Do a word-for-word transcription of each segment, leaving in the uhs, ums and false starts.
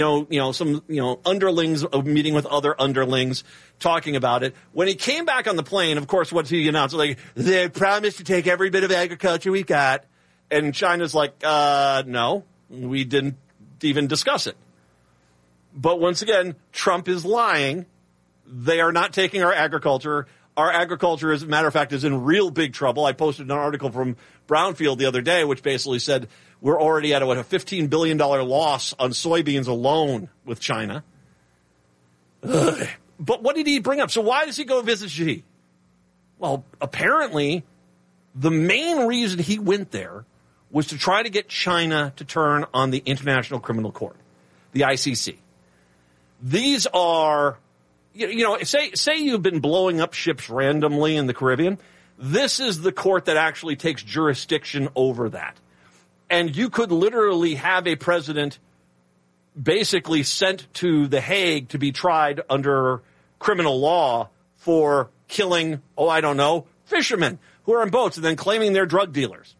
know, you know, some, you know, underlings of meeting with other underlings, talking about it. When he came back on the plane, of course, what did he announce? Like, they promised to take every bit of agriculture we got. And China's like, uh, no, we didn't even discuss it. But once again, Trump is lying. They are not taking our agriculture. Our agriculture, as a matter of fact, is in real big trouble. I posted an article from Brownfield the other day, which basically said we're already at a, what, a fifteen billion dollars loss on soybeans alone with China. Ugh. But what did he bring up? So why does he go visit Xi? Well, apparently, the main reason he went there was to try to get China to turn on the International Criminal Court, the I C C. These are... You know, say say you've been blowing up ships randomly in the Caribbean. This is the court that actually takes jurisdiction over that. And you could literally have a president basically sent to The Hague to be tried under criminal law for killing, oh, I don't know, fishermen who are on boats and then claiming they're drug dealers.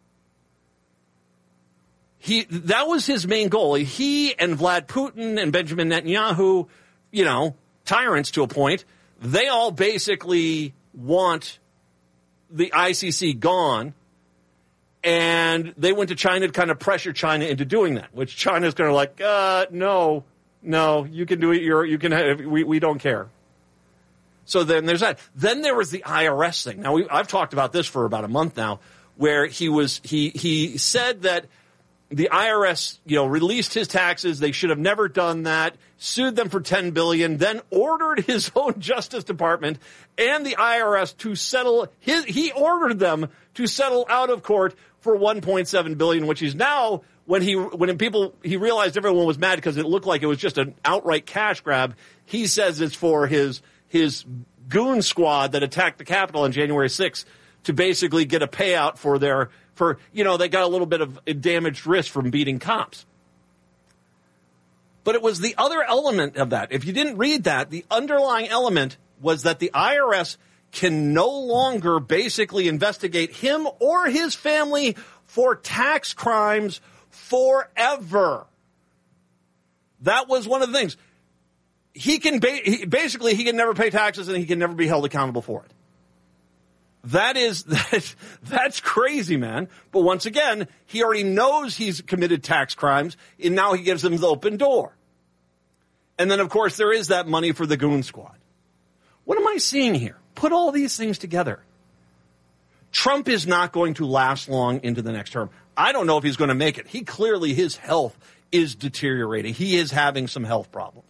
He that was his main goal. He and Vlad Putin and Benjamin Netanyahu, you know, tyrants to a point, they all basically want the I C C gone, and they went to China to kind of pressure China into doing that, which China's going to like, uh, no, no, you can do it, you're, you can, have, we, we don't care. So then there's that. Then there was the I R S thing. Now, we, I've talked about this for about a month now, where he was, he, he said that the I R S, you know, released his taxes. They should have never done that. Sued them for ten billion dollars, then ordered his own Justice Department and the I R S to settle his, he ordered them to settle out of court for one point seven billion dollars, which he's now, when he, when people, he realized everyone was mad because it looked like it was just an outright cash grab. He says it's for his, his goon squad that attacked the Capitol on January sixth to basically get a payout for their, for, you know, they got a little bit of damaged wrist from beating cops. But it was the other element of that. If you didn't read that, the underlying element was that the I R S can no longer basically investigate him or his family for tax crimes forever. That was one of the things. He can ba- he, basically he can never pay taxes and he can never be held accountable for it. That is, that, that's crazy, man. But once again, he already knows he's committed tax crimes, and now he gives them the open door. And then, of course, there is that money for the goon squad. What am I seeing here? Put all these things together. Trump is not going to last long into the next term. I don't know if he's going to make it. He clearly, his health is deteriorating. He is having some health problems.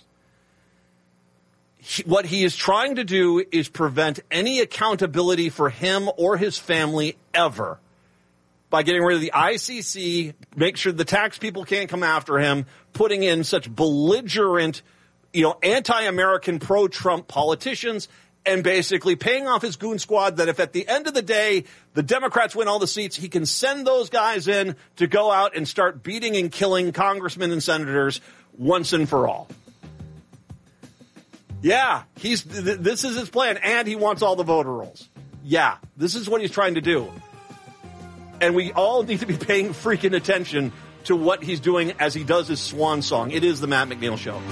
He, what he is trying to do is prevent any accountability for him or his family ever by getting rid of the I C C, make sure the tax people can't come after him, putting in such belligerent, you know, anti-American, pro-Trump politicians, and basically paying off his goon squad that if at the end of the day the Democrats win all the seats, he can send those guys in to go out and start beating and killing congressmen and senators once and for all. Yeah, he's th- this is his plan, and he wants all the voter rolls. Yeah, this is what he's trying to do. And we all need to be paying freaking attention to what he's doing as he does his swan song. It is the Matt McNeil Show.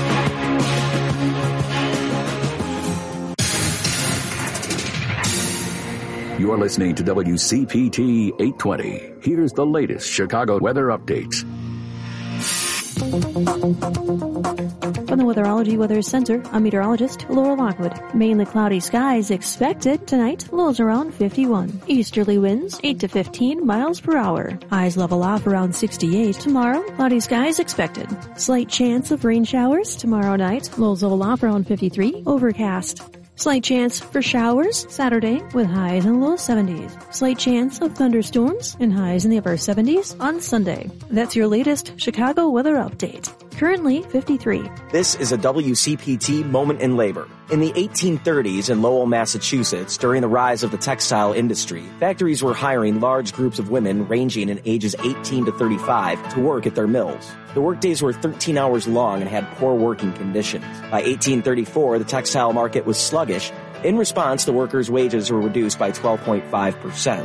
You're listening to W C P T eight twenty. Here's the latest Chicago weather updates. From the Weatherology Weather Center, I'm meteorologist Laura Lockwood. Mainly cloudy skies expected tonight, lows around fifty-one. Easterly winds eight to fifteen miles per hour. Highs level off around sixty-eight. Tomorrow, cloudy skies expected. Slight chance of rain showers tomorrow night, lows level off around fifty-three. Overcast. Slight chance for showers Saturday with highs in the low seventies. Slight chance of thunderstorms and highs in the upper seventies on Sunday. That's your latest Chicago weather update. Currently fifty-three. This is a W C P T moment in labor. In the eighteen thirties in Lowell, Massachusetts, during the rise of the textile industry, factories were hiring large groups of women ranging in ages eighteen to thirty-five to work at their mills. The workdays were thirteen hours long and had poor working conditions. By eighteen thirty-four, the textile market was sluggish. In response, the workers' wages were reduced by twelve point five percent.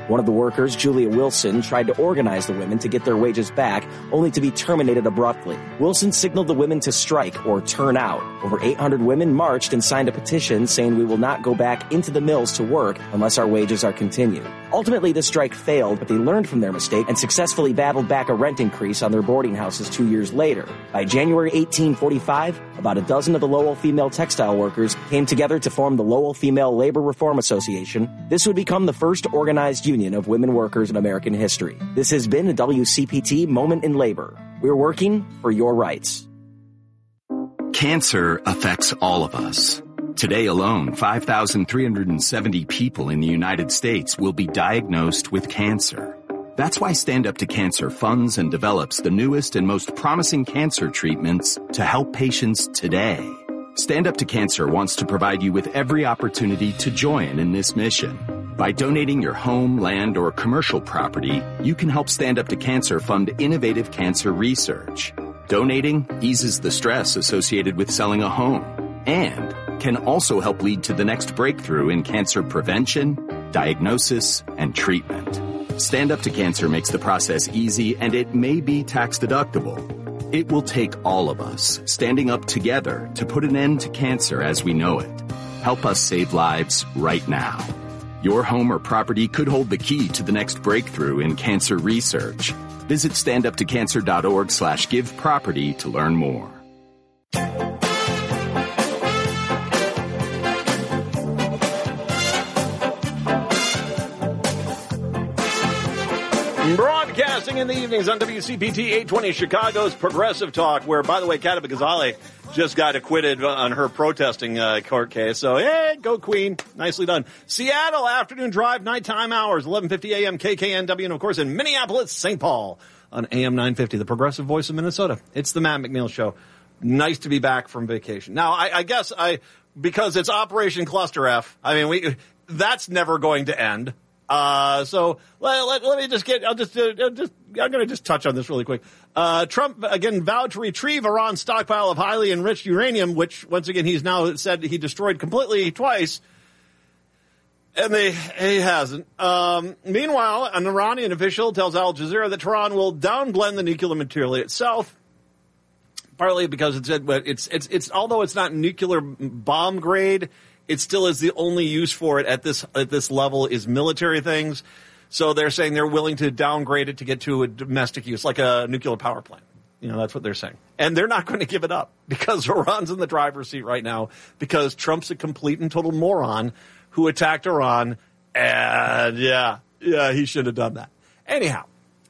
One of the workers, Julia Wilson, tried to organize the women to get their wages back, only to be terminated abruptly. Wilson signaled the women to strike or turn out. Over eight hundred women marched and signed a petition saying we will not go back into the mills to work unless our wages are continued. Ultimately, the strike failed, but they learned from their mistake and successfully battled back a rent increase on their boarding houses two years later. By January eighteen forty-five, about a dozen of the Lowell female textile workers came together to form the Lowell Female Labor Reform Association. This would become the first organized union of women workers in American history. This has been a W C P T Moment in Labor. We're working for your rights. Cancer affects all of us. Today alone, five thousand three hundred seventy people in the United States will be diagnosed with cancer. That's why Stand Up to Cancer funds and develops the newest and most promising cancer treatments to help patients today. Stand Up to Cancer wants to provide you with every opportunity to join in this mission. By donating your home, land, or commercial property, you can help Stand Up to Cancer fund innovative cancer research. Donating eases the stress associated with selling a home and can also help lead to the next breakthrough in cancer prevention, diagnosis, and treatment. Stand Up to Cancer makes the process easy, and it may be tax deductible. It will take all of us standing up together to put an end to cancer as we know it. Help us save lives right now. Your home or property could hold the key to the next breakthrough in cancer research. Visit standuptocancer.org slash give property to learn more. Broadcasting in the evenings on W C P T eight twenty, Chicago's Progressive Talk, where, by the way, Kata Ghazali just got acquitted on her protesting uh, court case. So, hey, go Queen. Nicely done. Seattle, afternoon drive, nighttime hours, eleven fifty a.m., K K N W, and, of course, in Minneapolis, Saint Paul on A M nine fifty, the Progressive Voice of Minnesota. It's the Matt McNeil Show. Nice to be back from vacation. Now, I, I guess I, because it's Operation Cluster F, I mean, we that's never going to end. Uh, so let, let, let me just get, I'll just, uh, just I'm going to just touch on this really quick. Uh, Trump, again, vowed to retrieve Iran's stockpile of highly enriched uranium, which, once again, he's now said he destroyed completely twice. And they, he hasn't. Um, meanwhile, an Iranian official tells Al Jazeera that Tehran will downblend the nuclear material itself, partly because it's, it's, it's, it's, although it's not nuclear bomb grade, it still is the only use for it at this at this level is military things. So they're saying they're willing to downgrade it to get to a domestic use, like a nuclear power plant. You know, that's what they're saying. And they're not going to give it up because Iran's in the driver's seat right now because Trump's a complete and total moron who attacked Iran. And, yeah, yeah, he should have done that. Anyhow.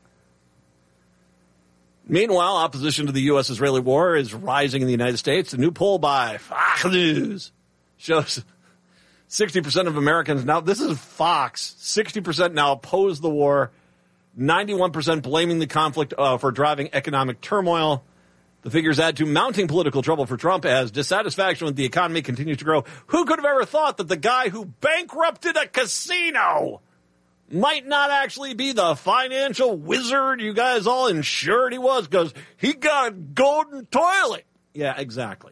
Meanwhile, opposition to the U S-Israeli war is rising in the United States. A new poll by Fox News shows sixty percent of Americans now, this is Fox, sixty percent now oppose the war, ninety-one percent blaming the conflict uh, for driving economic turmoil. The figures add to mounting political trouble for Trump as dissatisfaction with the economy continues to grow. Who could have ever thought that the guy who bankrupted a casino might not actually be the financial wizard you guys all ensured he was because he got a golden toilet? Yeah, exactly.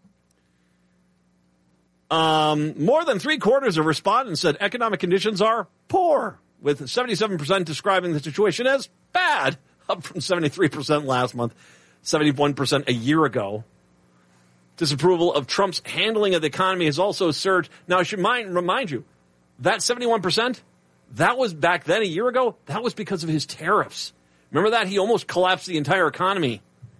Um, more than three quarters of respondents said economic conditions are poor, with seventy-seven percent describing the situation as bad, up from seventy-three percent last month, seventy-one percent a year ago. Disapproval of Trump's handling of the economy has also surged. Now, I should mind, remind you, that seventy-one percent, that was back then a year ago, that was because of his tariffs. Remember that? He almost collapsed the entire economy.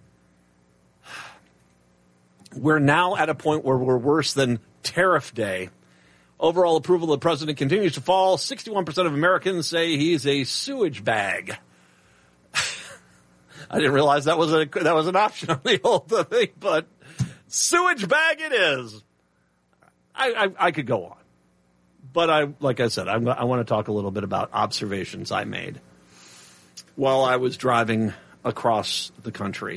We're now at a point where we're worse than Tariff Day. Overall approval of the president continues to fall. sixty-one percent of Americans say he's a sewage bag. I didn't realize that was a that was an option on the whole thing, but sewage bag it is. I, I, I could go on, but I like I said, I'm, I want to talk a little bit about observations I made while I was driving across the country,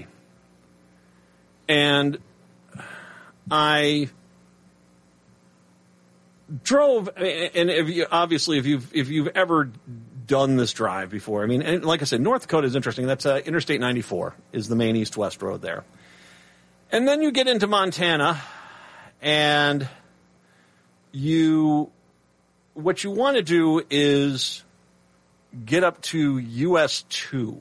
and I drove, and if you, obviously, if you've if you've ever done this drive before, I mean, and like I said, North Dakota is interesting. That's uh, Interstate ninety-four is the main east-west road there, and then you get into Montana, and you what you want to do is get up to U S two.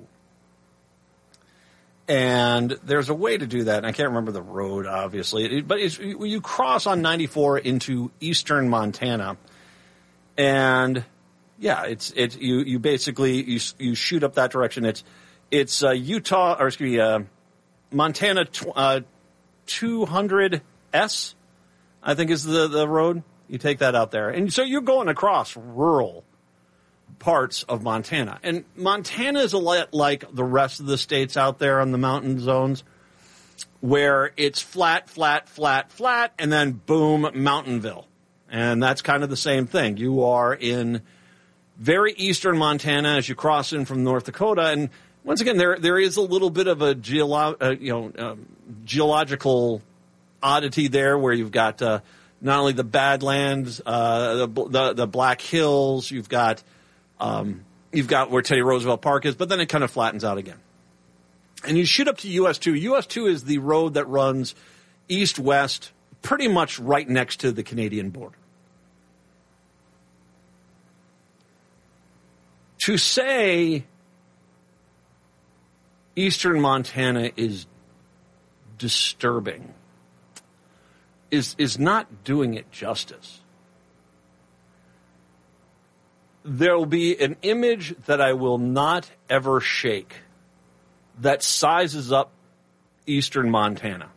And there's a way to do that. And I can't remember the road, obviously. But it's, you cross on ninety-four into eastern Montana. And, yeah, it's it's you, you basically you, you shoot up that direction. It's it's uh, Utah, or excuse me, uh, Montana tw- uh, two hundred S, I think is the, the road. You take that out there. And so you're going across rural parts of Montana. And Montana is a lot like the rest of the states out there on the mountain zones, where it's flat, flat, flat, flat, and then boom, Mountainville. And that's kind of the same thing. You are in very eastern Montana as you cross in from North Dakota. And once again, there there is a little bit of a geolo- uh, you know um, geological oddity there, where you've got uh, not only the Badlands, uh, the, the the Black Hills, you've got um, you've got where Teddy Roosevelt Park is, but then it kind of flattens out again. And you shoot up to U S two. U S two is the road that runs east-west, pretty much right next to the Canadian border. To say eastern Montana is disturbing is is not doing it justice. There will be an image that I will not ever shake that sizes up eastern Montana.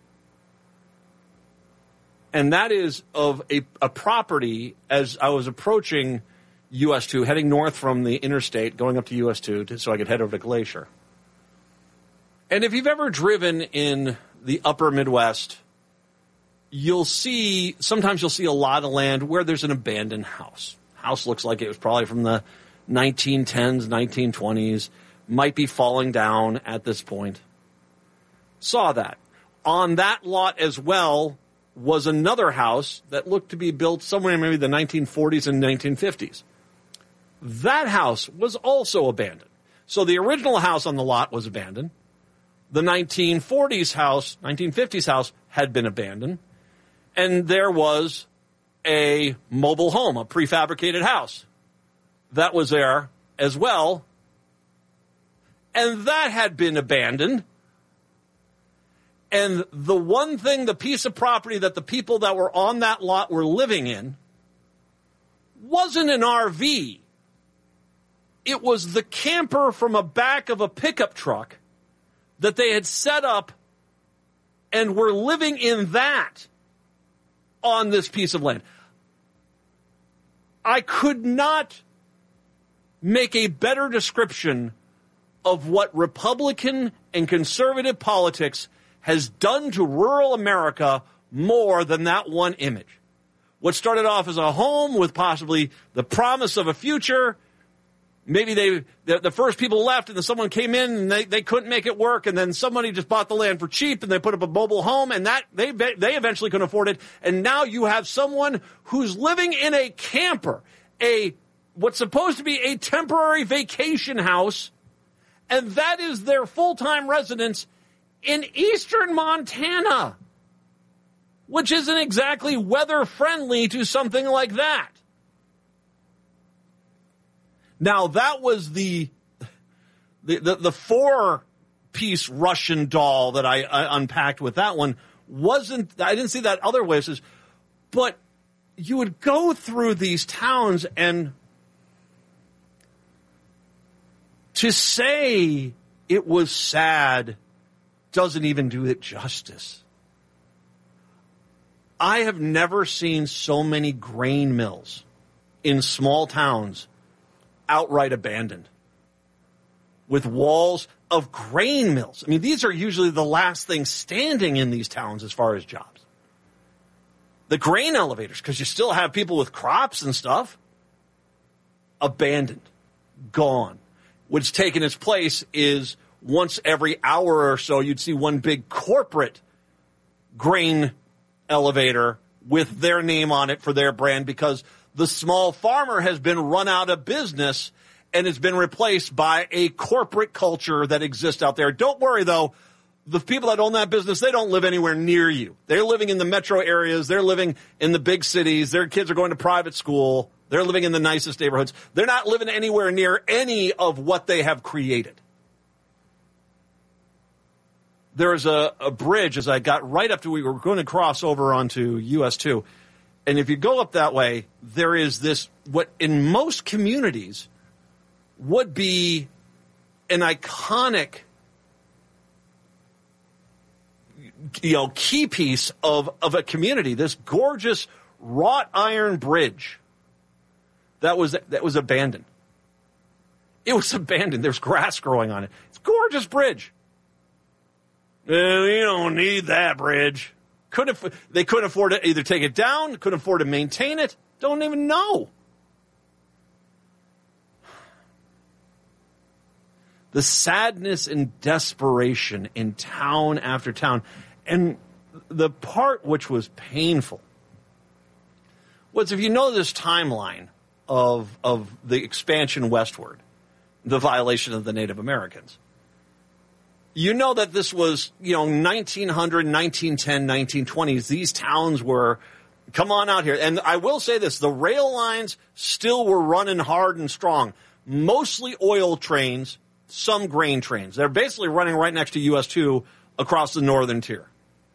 And that is of a, a property, as I was approaching U S two, heading north from the interstate, going up to U S two to, so I could head over to Glacier. And if you've ever driven in the upper Midwest, you'll see, sometimes you'll see a lot of land where there's an abandoned house. House looks like it was probably from the nineteen tens, nineteen twenties, might be falling down at this point. Saw that. On that lot as well was another house that looked to be built somewhere in maybe the nineteen forties and nineteen fifties. That house was also abandoned. So the original house on the lot was abandoned. The nineteen forties house, nineteen fifties house had been abandoned. And there was a mobile home, a prefabricated house that was there as well. And that had been abandoned. And the one thing, the piece of property that the people that were on that lot were living in wasn't an R V. It was the camper from a back of a pickup truck that they had set up and were living in that on this piece of land. I could not make a better description of what Republican and conservative politics has done to rural America more than that one image. What started off as a home with possibly the promise of a future, maybe they the, the first people left and then someone came in and they, they couldn't make it work, and then somebody just bought the land for cheap and they put up a mobile home, and that they they eventually couldn't afford it. And now you have someone who's living in a camper, a what's supposed to be a temporary vacation house, and that is their full-time residence in eastern Montana, which isn't exactly weather-friendly to something like that. Now, that was the the, the, the four-piece Russian doll that I, I unpacked with that one. Wasn't I didn't see that other ways, but you would go through these towns, and to say it was sad doesn't even do it justice. I have never seen so many grain mills in small towns outright abandoned, with walls of grain mills. I mean, these are usually the last things standing in these towns as far as jobs. The grain elevators, because you still have people with crops and stuff, abandoned, gone. What's taken its place is once every hour or so, you'd see one big corporate grain elevator with their name on it for their brand, because the small farmer has been run out of business and has been replaced by a corporate culture that exists out there. Don't worry, though. The people that own that business, they don't live anywhere near you. They're living in the metro areas. They're living in the big cities. Their kids are going to private school. They're living in the nicest neighborhoods. They're not living anywhere near any of what they have created. There is a, a bridge as I got right up to, we were going to cross over onto U S two. And if you go up that way, there is this, what in most communities would be an iconic, you know, key piece of, of a community, this gorgeous wrought iron bridge that was, that was abandoned. It was abandoned. There's grass growing on it. It's a gorgeous bridge. Well, you don't need that bridge. Couldn't they couldn't afford to either take it down, couldn't afford to maintain it. Don't even know. The sadness and desperation in town after town. And the part which was painful was, if you know this timeline of of the expansion westward, the violation of the Native Americans, you know that this was, you know, nineteen hundred, nineteen ten, nineteen twenties. These towns were, come on out here. And I will say this, the rail lines still were running hard and strong. Mostly oil trains, some grain trains. They're basically running right next to U S two across the northern tier.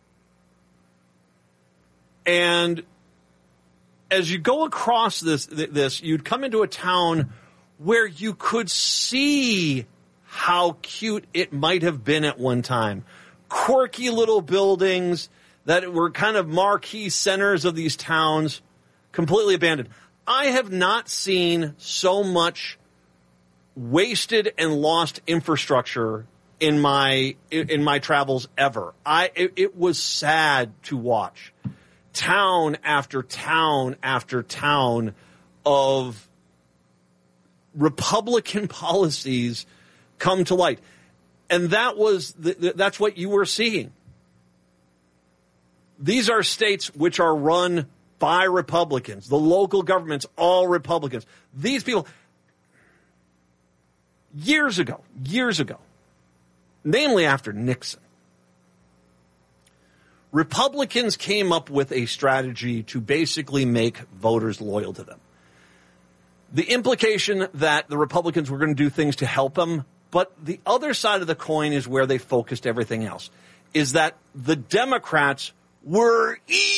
And as you go across this, this, you'd come into a town where you could see how cute it might have been at one time. Quirky little buildings that were kind of marquee centers of these towns, completely abandoned. I have not seen so much wasted and lost infrastructure in my in my travels ever. I it, it was sad to watch. Town after town after town of Republican policies come to light. And that was the, the, that's what you were seeing. These are states which are run by Republicans. The local governments, all Republicans. These people, years ago, years ago, namely after Nixon, Republicans came up with a strategy to basically make voters loyal to them. The implication that the Republicans were going to do things to help them, but the other side of the coin is where they focused everything else, is that the Democrats were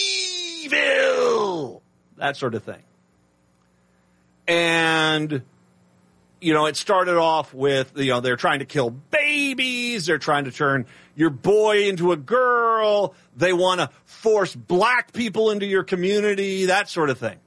evil, that sort of thing. And, you know, it started off with, you know, they're trying to kill babies, they're trying to turn your boy into a girl, they want to force black people into your community, that sort of thing.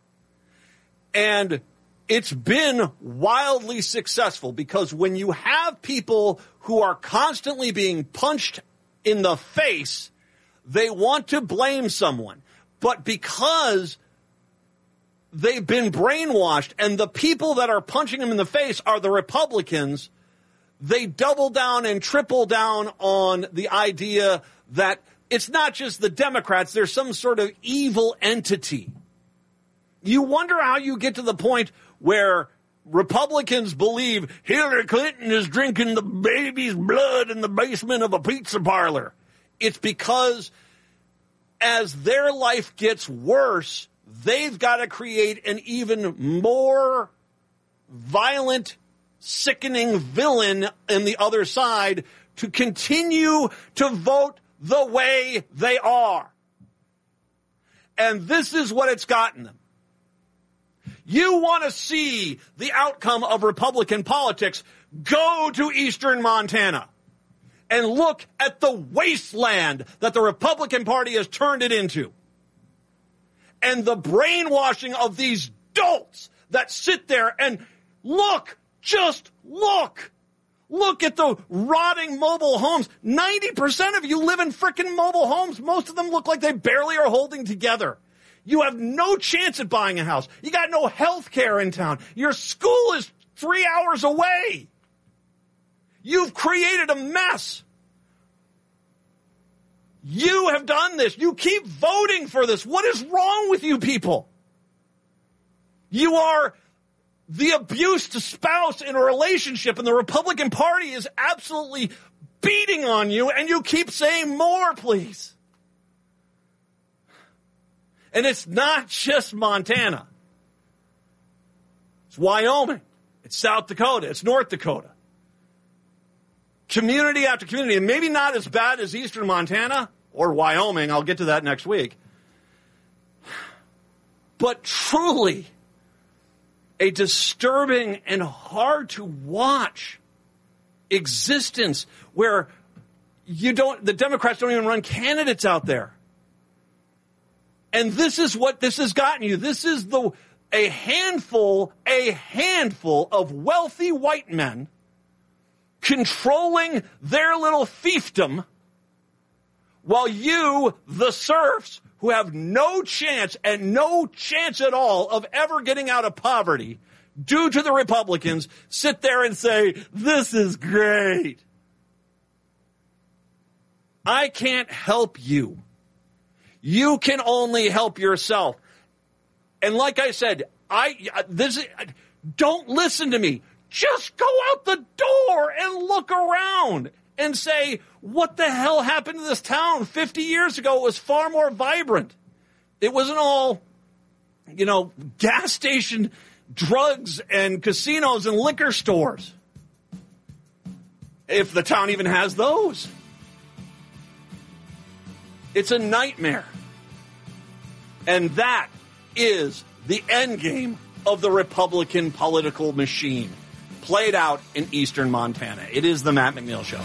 And it's been wildly successful, because when you have people who are constantly being punched in the face, they want to blame someone. But because they've been brainwashed and the people that are punching them in the face are the Republicans, they double down and triple down on the idea that it's not just the Democrats, there's some sort of evil entity. You wonder how you get to the point where Republicans believe Hillary Clinton is drinking the baby's blood in the basement of a pizza parlor. It's because as their life gets worse, they've got to create an even more violent, sickening villain in the other side to continue to vote the way they are. And this is what it's gotten them. You want to see the outcome of Republican politics, go to eastern Montana and look at the wasteland that the Republican Party has turned it into. And the brainwashing of these dolts that sit there and look, just look. Look at the rotting mobile homes. ninety percent of you live in frickin' mobile homes. Most of them look like they barely are holding together. You have no chance at buying a house. You got no health care in town. Your school is three hours away. You've created a mess. You have done this. You keep voting for this. What is wrong with you people? You are the abused spouse in a relationship, and the Republican Party is absolutely beating on you, and you keep saying more, please. And it's not just Montana. It's Wyoming. It's South Dakota. It's North Dakota. Community after community, and maybe not as bad as eastern Montana or Wyoming. I'll get to that next week. But truly, a disturbing and hard to watch existence where you don't, the Democrats don't even run candidates out there. And this is what this has gotten you. This is the a handful, a handful of wealthy white men controlling their little fiefdom, while you, the serfs, who have no chance and no chance at all of ever getting out of poverty due to the Republicans, sit there and say, this is great. I can't help you. You can only help yourself. And like I said, I this don't listen to me. Just go out the door and look around and say, what the hell happened to this town fifty years ago? It was far more vibrant. It wasn't all, you know, gas station drugs and casinos and liquor stores. If the town even has those. It's a nightmare. And that is the end game of the Republican political machine, played out in eastern Montana. It is the Matt McNeil Show.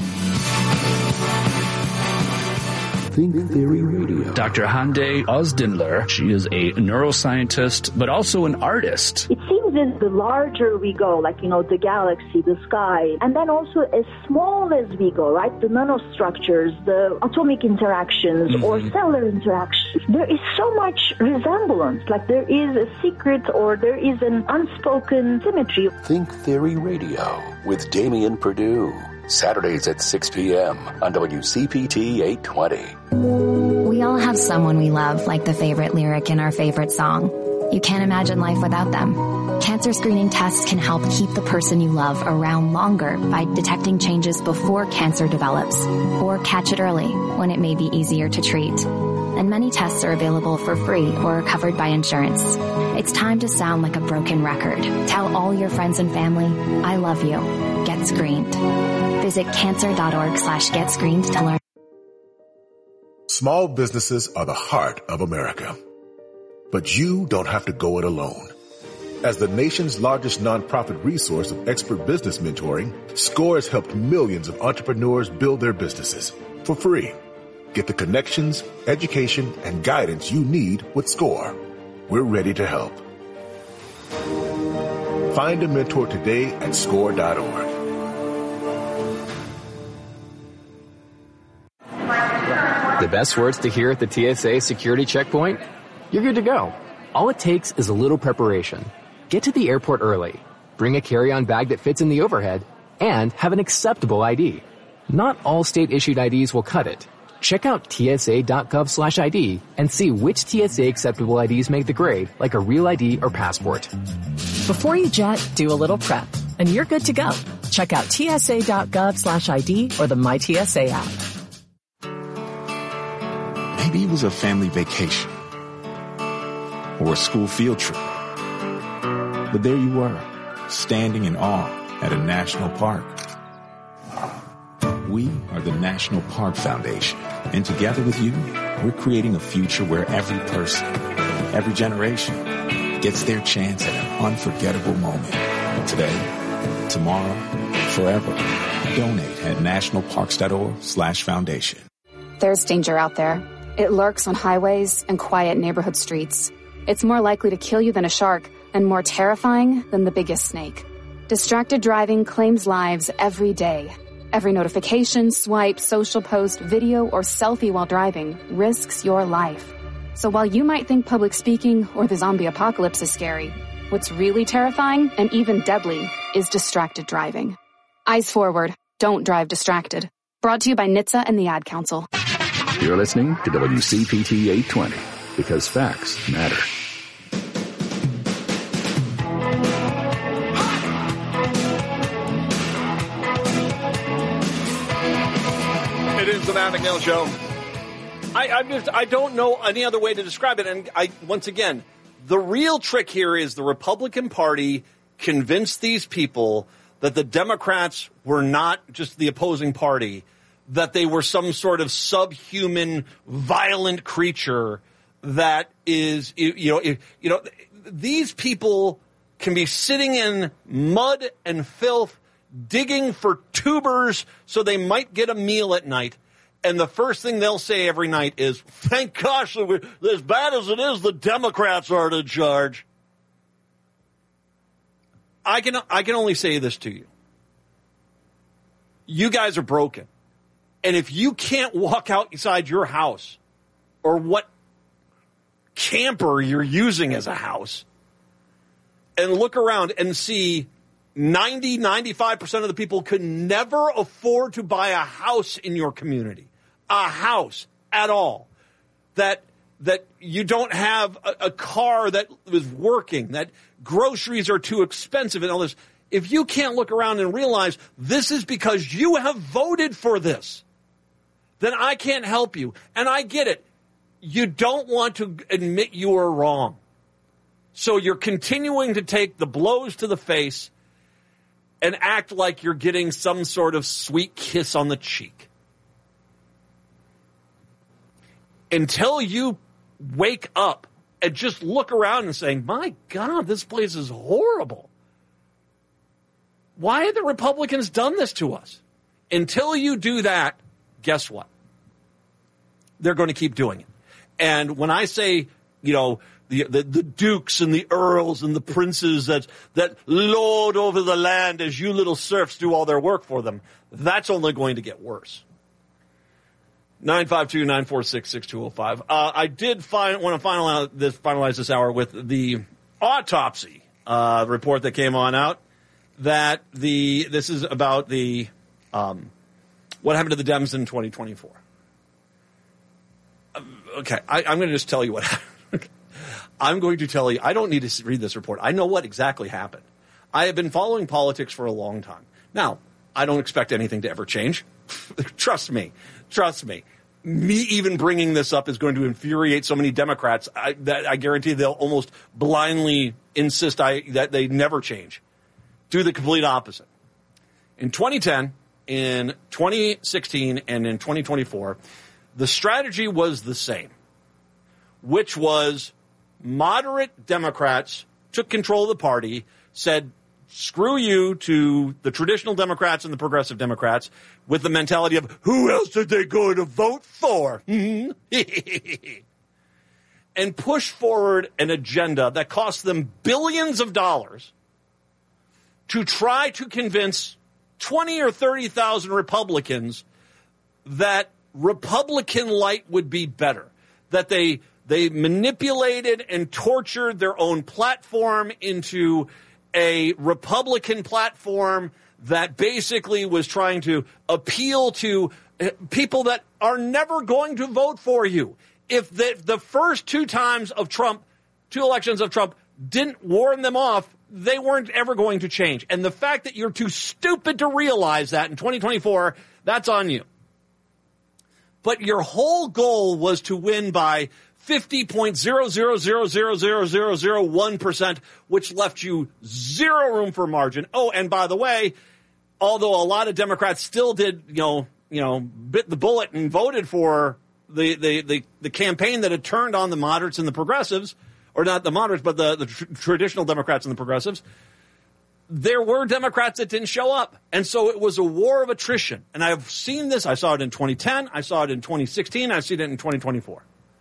Think Theory Radio. Doctor Hande Ozdinler, she is a neuroscientist, but also an artist. It seems as the larger we go, like, you know, the galaxy, the sky, and then also as small as we go, right? The nanostructures, the atomic interactions, mm-hmm. or cellular interactions. There is so much resemblance, like there is a secret or there is an unspoken symmetry. Think Theory Radio with Damian Perdue. Saturdays at six p.m. on W C P T eight twenty. We all have someone we love, like the favorite lyric in our favorite song. You can't imagine life without them. Cancer screening tests can help keep the person you love around longer by detecting changes before cancer develops, or catch it early when it may be easier to treat. And many tests are available for free or covered by insurance. It's time to sound like a broken record. Tell all your friends and family, I love you. Get screened. Visit cancer.org slash get screened to learn. Small businesses are the heart of America. But you don't have to go it alone. As the nation's largest nonprofit resource of expert business mentoring, SCORE has helped millions of entrepreneurs build their businesses for free. Get the connections, education, and guidance you need with SCORE. We're ready to help. Find a mentor today at score dot org. The best words to hear at the T S A security checkpoint? You're good to go. All it takes is a little preparation. Get to the airport early, bring a carry-on bag that fits in the overhead, and have an acceptable I D. Not all state-issued I Ds will cut it. Check out T S A dot gov slash I D and see which T S A acceptable I Ds make the grade, like a real I D or passport. Before you jet, do a little prep, and you're good to go. Check out T S A dot gov slash I D or the MyTSA app. Maybe it was a family vacation or a school field trip. But there you were, standing in awe at a national park. We are the National Park Foundation, and together with you, we're creating a future where every person, every generation, gets their chance at an unforgettable moment. Today, tomorrow, forever. Donate at nationalparks.org slash foundation. There's danger out there. It lurks on highways and quiet neighborhood streets. It's more likely to kill you than a shark, and more terrifying than the biggest snake. Distracted driving claims lives every day. Every notification, swipe, social post, video, or selfie while driving risks your life. So while you might think public speaking or the zombie apocalypse is scary, what's really terrifying and even deadly is distracted driving. Eyes forward. Don't drive distracted. Brought to you by N H T S A and the Ad Council. You're listening to W C P T eight twenty, because facts matter. It is the Matt McNeil Show. I, I just I don't know any other way to describe it. And I once again, the real trick here is the Republican Party convince these people that the Democrats were not just the opposing party, that they were some sort of subhuman, violent creature that is, you know, you know, these people can be sitting in mud and filth, digging for tubers so they might get a meal at night. And the first thing they'll say every night is, thank gosh, as bad as it is, the Democrats aren't in charge. I can, I can only say this to you. You guys are broken. And if you can't walk outside your house or what camper you're using as a house and look around and see ninety, ninety-five percent of the people could never afford to buy a house in your community, a house at all, that that you don't have a, a car that is working, that groceries are too expensive and all this. If you can't look around and realize this is because you have voted for this, then I can't help you. And I get it. You don't want to admit you are wrong. So you're continuing to take the blows to the face and act like you're getting some sort of sweet kiss on the cheek. Until you wake up and just look around and say, my God, this place is horrible. Why have the Republicans done this to us? Until you do that, guess what? They're going to keep doing it. And when I say, you know, the, the, the dukes and the earls and the princes that, that lord over the land as you little serfs do all their work for them, that's only going to get worse. nine five two, nine four six, six two zero five. Uh, I did find, want to finalize this, finalize this hour with the autopsy uh, report that came on out. That the this is about the um, what happened to the Dems in twenty twenty-four. Okay, I, I'm going to just tell you what happened. I'm going to tell you, I don't need to read this report. I know what exactly happened. I have been following politics for a long time. Now, I don't expect anything to ever change. Trust me. Trust me. Me even bringing this up is going to infuriate so many Democrats I, that I guarantee they'll almost blindly insist I, that they never change. Do the complete opposite. In twenty ten, in twenty sixteen, and in twenty twenty-four, the strategy was the same, which was moderate Democrats took control of the party, said, screw you to the traditional Democrats and the progressive Democrats with the mentality of, who else are they going to vote for? and push forward an agenda that cost them billions of dollars to try to convince twenty or thirty thousand Republicans that Republican light would be better, that they they manipulated and tortured their own platform into a Republican platform that basically was trying to appeal to people that are never going to vote for you. If the, the first two times of Trump, two elections of Trump, didn't warn them off, they weren't ever going to change. And the fact that you're too stupid to realize that in twenty twenty-four, that's on you. But your whole goal was to win by fifty point zero zero zero zero zero zero zero one percent, which left you zero room for margin. Oh, and by the way, although a lot of Democrats still did, you know, you know, bit the bullet and voted for the the the, the campaign that had turned on the moderates and the progressives, or not the moderates, but the, the tr- traditional Democrats and the progressives, there were Democrats that didn't show up. And so it was a war of attrition. And I've seen this. I saw it in twenty ten. I saw it in twenty sixteen. I've seen it in twenty twenty-four.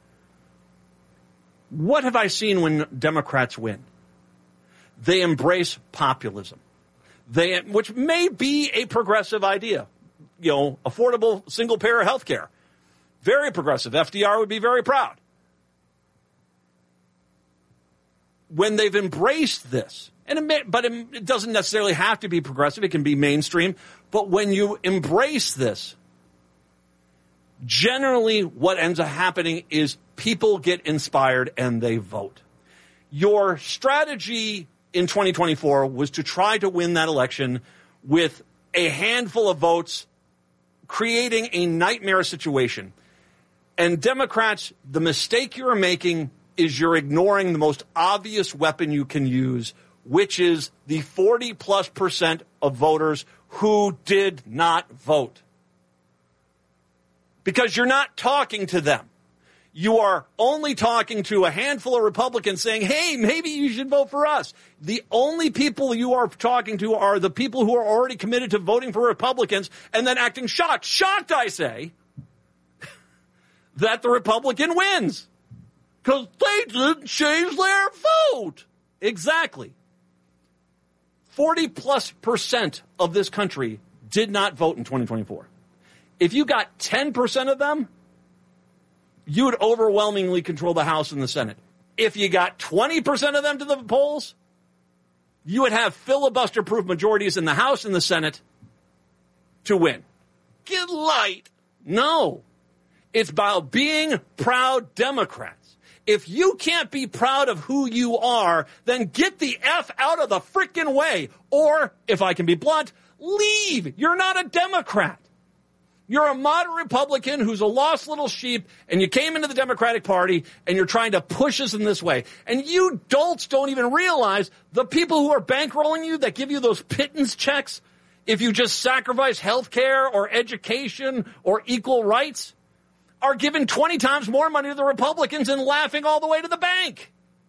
What have I seen when Democrats win? They embrace populism, they, which may be a progressive idea. You know, affordable single-payer health care. Very progressive. F D R would be very proud. When they've embraced this, and it may, but it doesn't necessarily have to be progressive. It can be mainstream. But when you embrace this, generally what ends up happening is people get inspired and they vote. Your strategy in twenty twenty-four was to try to win that election with a handful of votes, creating a nightmare situation. And Democrats, the mistake you're making is you're ignoring the most obvious weapon you can use, which is the forty plus percent of voters who did not vote. Because you're not talking to them. You are only talking to a handful of Republicans saying, hey, maybe you should vote for us. The only people you are talking to are the people who are already committed to voting for Republicans and then acting shocked. Shocked, I say, that the Republican wins. Because they didn't change their vote. Exactly. forty plus percent of this country did not vote in twenty twenty-four. If you got ten percent of them, you would overwhelmingly control the House and the Senate. If you got twenty percent of them to the polls, you would have filibuster-proof majorities in the House and the Senate to win. Get light. No. It's about being proud Democrats. If you can't be proud of who you are, then get the F out of the frickin' way. Or, if I can be blunt, leave. You're not a Democrat. You're a moderate Republican who's a lost little sheep, and you came into the Democratic Party, and you're trying to push us in this way. And you dolts don't even realize the people who are bankrolling you that give you those pittance checks, if you just sacrifice health care or education or equal rights, are giving twenty times more money to the Republicans and laughing all the way to the bank.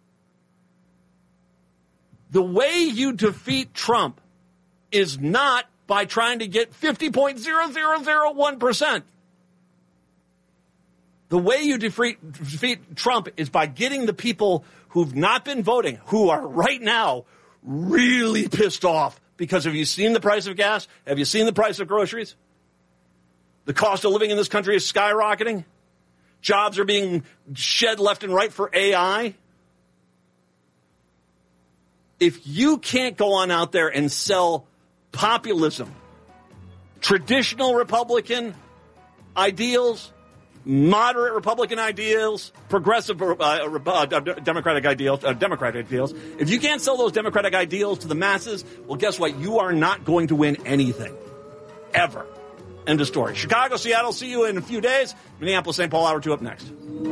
The way you defeat Trump is not by trying to get fifty point zero zero zero one percent. The way you defeat, defeat Trump is by getting the people who've not been voting, who are right now really pissed off. Because have you seen the price of gas? Have you seen the price of groceries? The cost of living in this country is skyrocketing. Jobs are being shed left and right for A I. If you can't go on out there and sell populism, traditional Republican ideals, moderate Republican ideals, progressive uh, uh, Democratic ideals, uh, Democratic ideals. If you can't sell those Democratic ideals to the masses, well, guess what? You are not going to win anything. Ever. End of story. Chicago, Seattle, see you in a few days. Minneapolis, Saint Paul, hour two up next.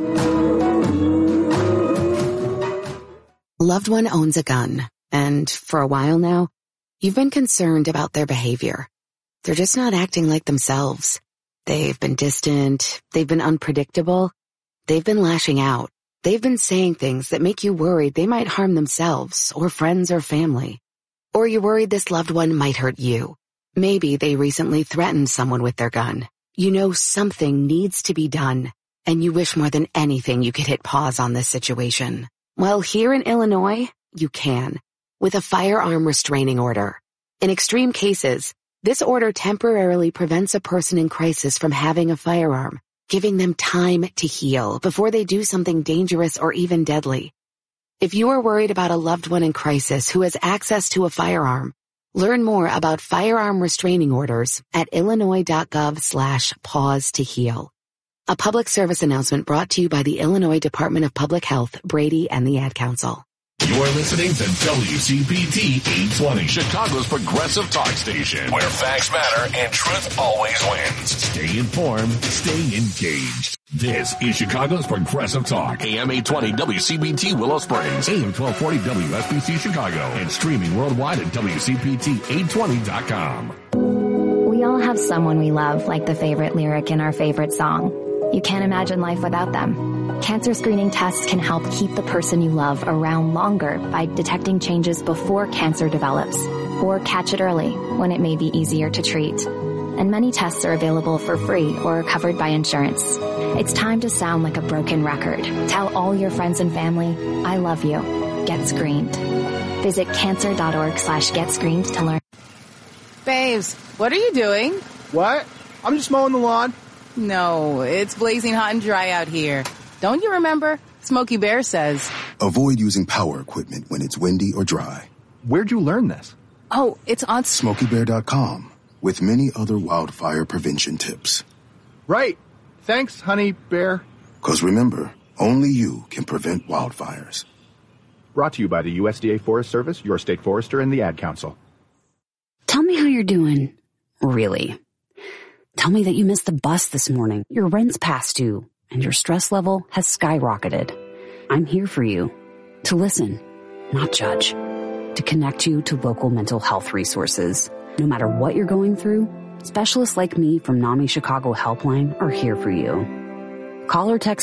Loved one owns a gun, and for a while now, you've been concerned about their behavior. They're just not acting like themselves. They've been distant. They've been unpredictable. They've been lashing out. They've been saying things that make you worried they might harm themselves or friends or family. Or you're worried this loved one might hurt you. Maybe they recently threatened someone with their gun. You know something needs to be done, and you wish more than anything you could hit pause on this situation. Well, here in Illinois, you can, with a firearm restraining order. In extreme cases, this order temporarily prevents a person in crisis from having a firearm, giving them time to heal before they do something dangerous or even deadly. If you are worried about a loved one in crisis who has access to a firearm, learn more about firearm restraining orders at illinois.gov slash pause to heal. A public service announcement brought to you by the Illinois Department of Public Health, Brady, and the Ad Council. You're listening to W C P T eight twenty, Chicago's progressive talk station, where facts matter and truth always wins. Stay informed, stay engaged. This is Chicago's progressive talk. A M eight twenty W C B T Willow Springs, A M twelve forty W S B C Chicago, and streaming worldwide at W C P T eight twenty dot com. We all have someone we love, like the favorite lyric in our favorite song. You can't imagine life without them. Cancer screening tests can help keep the person you love around longer by detecting changes before cancer develops, or catch it early when it may be easier to treat. And many tests are available for free or covered by insurance. It's time to sound like a broken record. Tell all your friends and family, I love you. Get screened. Visit cancer.org slash get screened to learn. Babes, what are you doing? What? I'm just mowing the lawn. No, it's blazing hot and dry out here. Don't you remember? Smokey Bear says, avoid using power equipment when it's windy or dry. Where'd you learn this? Oh, it's on smokey bear dot com with many other wildfire prevention tips. Right. Thanks, honey bear. Because remember, only you can prevent wildfires. Brought to you by the U S D A Forest Service, your state forester, and the Ad Council. Tell me how you're doing. Really. Tell me that you missed the bus this morning, your rent's past due, and your stress level has skyrocketed. I'm here for you. To listen, not judge. to connect you to local mental health resources. No matter what you're going through, specialists like me from NAMI Chicago Helpline are here for you. Call or text